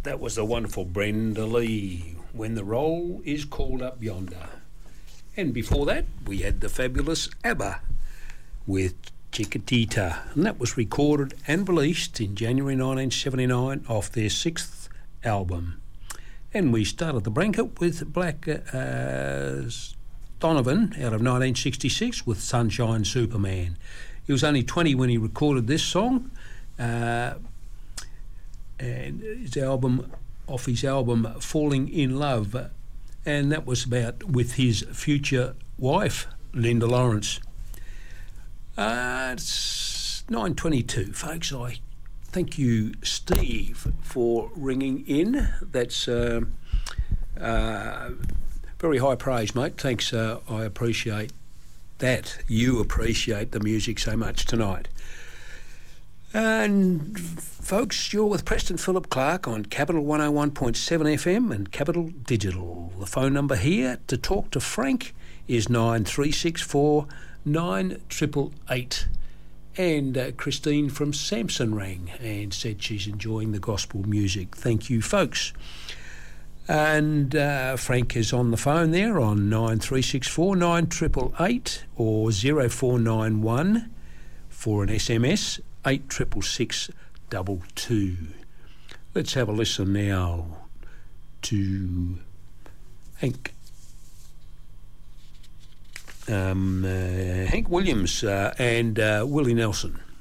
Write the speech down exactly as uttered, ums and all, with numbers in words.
That was the wonderful Brenda Lee, When the Roll is Called Up Yonder. And before that, we had the fabulous ABBA with Chiquitita, and that was recorded and released in January nineteen seventy-nine off their sixth album. And we started the blanket with Black uh, Donovan out of nineteen sixty-six with Sunshine Superman. He was only twenty when he recorded this song, uh, and his album, off his album Falling in Love, and that was about with his future wife, Linda Lawrence. Uh, it's nine twenty-two, folks. I thank you, Steve, for ringing in. That's uh, uh, very high praise, mate. Thanks. Uh, I appreciate that. You appreciate the music so much tonight. And, folks, you're with Preston Philip Clark on Capital one oh one point seven F M and Capital Digital. The phone number here to talk to Frank is nine three six four nine eight eight eight. And uh, Christine from Samson rang and said she's enjoying the gospel music. Thank you, folks. And uh, Frank is on the phone there on nine three six four nine eight eight eight or zero four nine one for an S M S eight six six six two two. Let's have a listen now to Hank. Um, uh, Hank Williams uh, and uh, Willie Nelson.